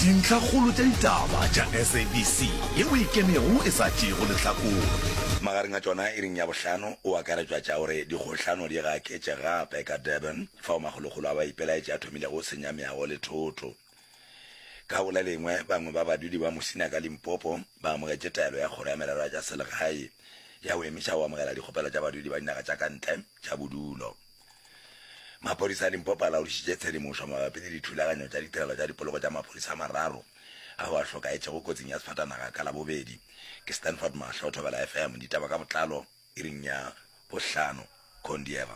dintlha kgolo tša ditaba tša SABC yeo e kemego e sa tšego lehlakore magareng a tšona e reng ya bohlano o akaretšwa tša gore dikgohlano di gaketše gape ka Durban fao magologolo a ba ipelaetše a thomile go senya meago le thotho ka bola lengwe bangwe ba badudi ba Mosina ka Limpopo ba amogetše taelo ya kgoro ya merero tša selegae ya go emiša go amogela dikgopelo tša badudi ba dinaga tša kantle tša bodulo. Maphodisa a Limpopo a laodišitše tshedimošo mabapi le dithulaganyo tša ditirelo tša dipoloko tša maphodisa mararo a go a hlokaetše go kotsing ya sefatanaga ka Labobedi ke Stanford Mahlo Thobela FM ditaba ka botlalo e reng ya bohlano Kondieva.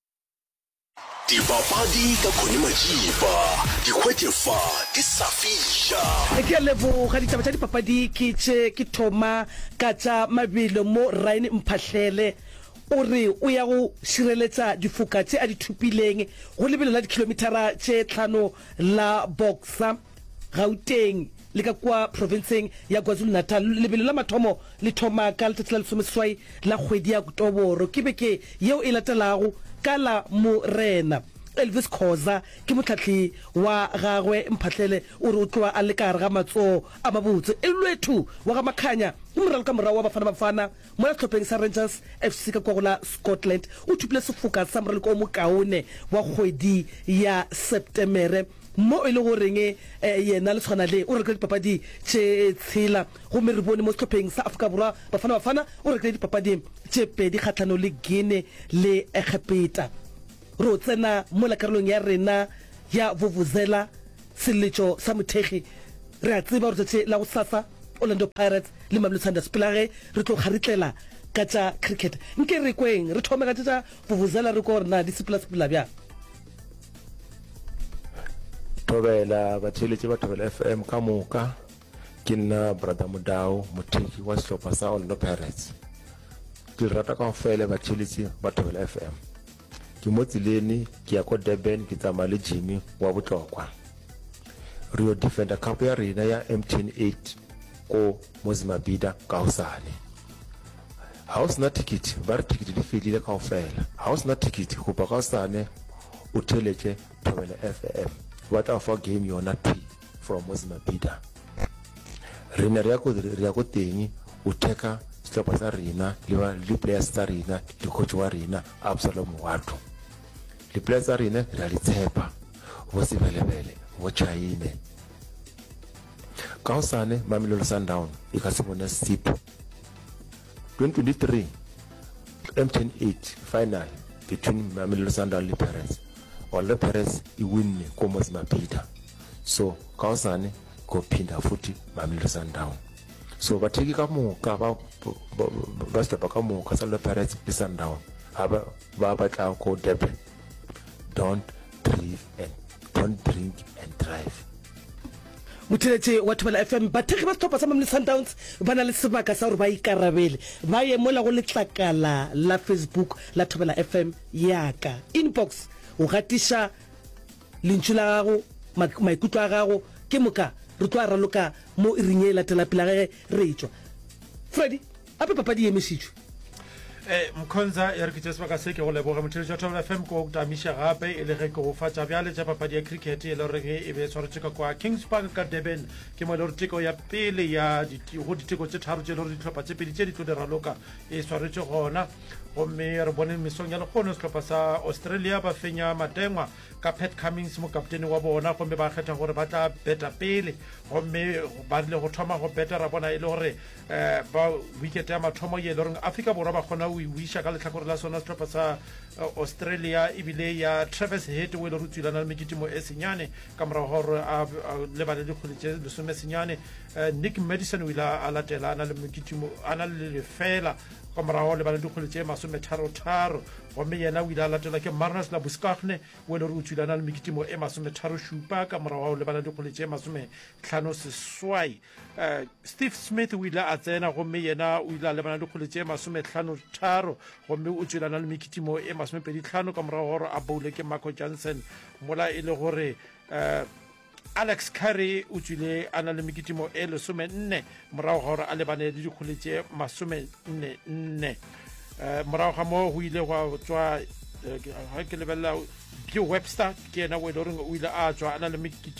Dipapadi ka Khone Majiba dikgwetlefa di sa fisha ke leboga ditaba tša dipapadi ke thoma ka tša mabelo mo Ryan Mphahlele o re o ya go šireletša difoka tše a di thupileng go lebelo la dikilometara tše 5 la Boxer Gauteng le ka kwa provinceng ya KwaZulu-Natal lebelo la mathomo le thoma ka letšatši la lesomeseswai la kgwedi ya Oktoboro ke beke yeo e latelago ka la Morena. Elvis Khoza ke motlhatli wa gagwe Mphahlele o re o tloa a le ka gare ga matsogo a mabotse e lwethu wa ga Makhanya ke moralo ka morao wa Bafana mo la tlhopheng sa Rangers FC ka kwa go la Scotland o thupile sefoka sa moralo o mokaone wa kgwedi ya Septemere mo e le goreng yena le tshwana le o rekile dipapadi tše tshela go me re bone mo tlhopheng sa Afrika Borwa Bafana o rekile dipapadi tše pedi kgatlhano le Guinea le Egepeta ro tsena mo la karolong ya rena ya vuvuzela seletšo sa mothegi re a tseba gore tše la go sasa Orlando Pirates le Mamelodi Sundowns pelage re tlo kgaritlela ka tša cricket nke re kweng re thome ka tša vuvuzela re ko gore na di sepela bja Thobela batheletše ba Thobela FM ka moka ke nna brother Modao motheki wa sehlopha sa Orlando Pirates ke rata ka fele batheletše ba Thobela FM ke mo tseleni ke ya ko Durban ke tsamaya le Jimmy wa botlokwa Rio Defender Cup ya rena ya M108 ko Mozambique ka hosane ha o sena ticket ba re ticket di felile ka ofela ha o sena ticket go ba ka hosane o theletše Thobela FM what of a game yona twi from Mozambique rena re ya go teng o theka sehlopha sa rena le players tsa rena le coach wa rena Absalom Watu le players tsa rena re a le tshepa go se belebele go chaine ka hosane Mamelodi Sundowns e ka se bona sipo 2023 M108 final between Mamelodi Sundowns le Pirates or the Pirates I win ko Mozambique so ka hosane go phinda futhi Mamelodi Sundowns so batheki ka moka ba stapa ka moka sa le Pirates le Sundowns ba batla go Durban don't drink and drive motheletše wa Thobela FM bathegi ba sehlopha sa Mamelodi Sundowns ba na le sebaka sa gore ba ikarabele ba ye mola go letlakala la Facebook la Thobela FM yaka inbox o gatiša lentšu la gago maikutlo a gago ke moka re tlo a raloka mo e ring e latela pela ge re tšwa Freddy ape papadi e emešitšwe Mkhonza ya re ke tseba ka se ke go leboga motheletši wa Thobela FM ko tamisha gape e le ge ke go fatša bjale tša papadi ya cricket e le gore e be tshwaretše ka kwa Kings Park ka Durban ke mo le gore teko ya pele ya go diteko tše tharo tše le gore dihlopha tše pedi tše di tlo di raloka e swaretše gona gomme re bone mesong ya lekgono sehlopha sa Australia ba fenya matengwa ka Pat Cummins mo kaptene wa bona gomme ba kgetha gore ba tla beta pele gomme ba rile go thoma go beta ra bona e le gore ba wicket ya mathomo ye le gore Afrika Borwa ba kgona o wisha ka letlhakore la sona sehlopha sa Australia ebile ya Travis Head o ile re tswilana le mekitimo e senyane ka morago gore a lebale dikgwedi tše lesome senyane Nick Madison o ile a latela ana le mekitimo ana le lefela ka morago lebale dikgwedi tše masometharo gomme yena o ile a latela ke Marnus Labuschagne o ile re o tswilana le mekitimo e masometharo-šupa ka morago lebale dikgwedi tše masomehlano seswai Steve Smith o ile a tsena gomme yena o ile a lebana le dikgwedi tše masomehlano-tharo gomme o tswilana le mekitimo e masomepedi-hlano ka morago gore a boule ke Marco Johnson mola e le gore Alex Curry o tswile a na le mekitimo e lesome-nne morago ga gore a lebane le dikgwedi tše masome-nne morago ga mo go ile go tswa ga ke lebelela Bill Webster ke yena o ile gore o ile a tswa a na le mekitimo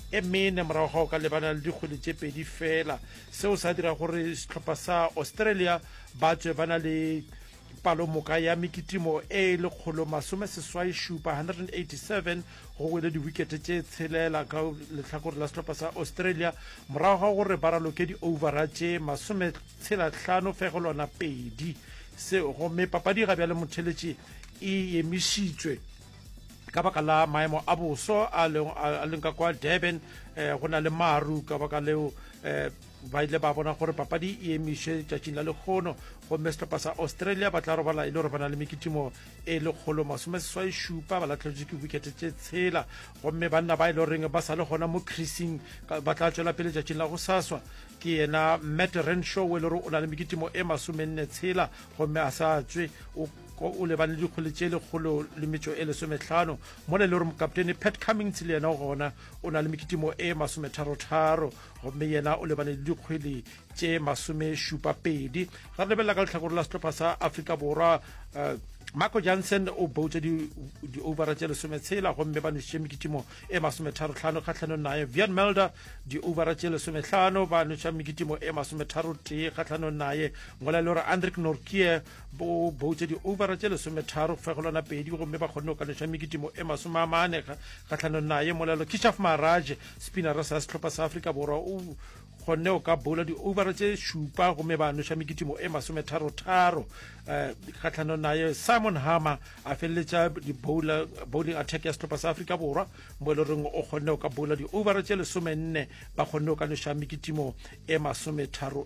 e mene morago ka lebana le dikgwedi tse pedi fela seo sa dira gore setlhopha sa Australia ba tswe bana le palomoka ya mekitimo e le kgolo masome seswai šupa 187 go wele di-wicket tše tshelela ka letlhakore la setlhopha sa Australia morago ga gore ba raloke di-overa tše masome tshela hlano fegolwana pedi seo gomme papadi ga bjale motheletše e emišitšwe ka baka la maemo a boso a leng ka kwa Durban go na le maru ka baka leo ba ile ba bona gore papadi e emishe tšatšing la lekgono gomme setlhopha sa Australia ba tla robala e le gore ba na le mekitimo e le kgolo masome seswai šupa ba latlhetswe ke wicket tše tshela gomme banna ba e le goreng ba sa le gona mo creasing ba tla tšwela pele tšatšing la go saswa ke yena Matt Renshaw o e le gore o na le mekitimo e masomenne tshela gomme a sa tswe o lebane le dikgwele tše lekgolo le metšo e lesomehlano mo le le gore mokaptene Pat Cummins le yena gona o na le mekitimo e masometharotharo gomme yena o lebane le dikgwele tše masomešupapedi ga re lebelela ka letlhakore la setlhopha sa Afrika Borwa Marco Jansen o boutse di-overa tše lesometshela gomme ba nošitše mekitimo e masometharohlano kgatlhanong naye Vian Melder di-overa tše lesomehlano ba noša mekitimo e masometharotee kgatlhanong naye ngola le gore Andrik Nortje bo boutse di-overa tše lesometharo fegolwana pedi gomme ba kgonne go ka noša mekitimo e masome a mane kgatlhanong naye molelo Kishaf Maharaj spinara sa setlhopha sa Afrika Borwa o kgonne o ka boula di-overa tše šupa gomme ba noša mekitimo e masometharotharo kgatlhanong naye Simon Hammer a feleletša bowling attack ya setlhopha sa Afrika Borwa mo e le goreng o kgonne o ka boula di-overa tše lesomenne ba kgonne o ka noša mekitimo e masometharo